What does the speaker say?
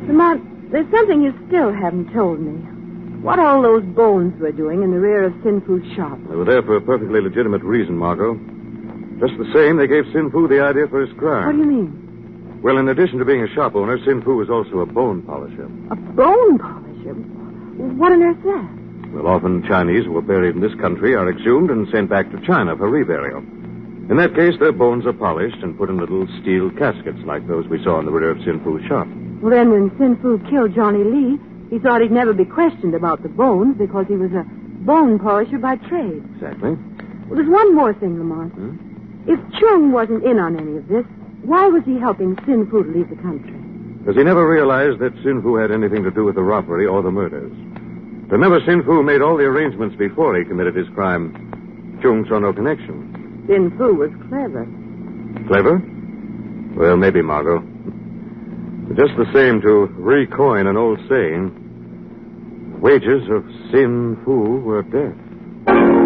Lamont, there's something you still haven't told me. What all those bones were doing in the rear of Sin Fu's shop. They were there for a perfectly legitimate reason, Margot. Just the same, they gave Sin Fu the idea for his crime. What do you mean? Well, in addition to being a shop owner, Sin Fu was also a bone polisher. A bone polisher? What on earth's that? Well, often Chinese who are buried in this country are exhumed and sent back to China for reburial. In that case, their bones are polished and put in little steel caskets like those we saw in the rear of Sin Fu's shop. Well, then when Sin Fu killed Johnny Lee, he thought he'd never be questioned about the bones because he was a bone polisher by trade. Exactly. Well, there's one more thing, Lamont. If Chung wasn't in on any of this, why was he helping Sin Fu to leave the country? Because he never realized that Sin Fu had anything to do with the robbery or the murders. Remember, Sin Fu made all the arrangements before he committed his crime. Chung saw no connection. Sin Fu was clever. Clever? Well, maybe, Margot. But just the same, to recoin an old saying, wages of Sin Fu were death.